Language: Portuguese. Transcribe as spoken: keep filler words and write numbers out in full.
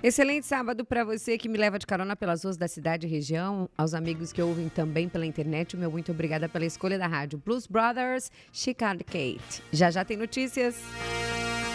Excelente sábado para você que me leva de carona pelas ruas da cidade e região. Aos amigos que ouvem também pela internet, o meu muito obrigada pela escolha da rádio Blues Brothers, Chicago Kate. Já já tem notícias.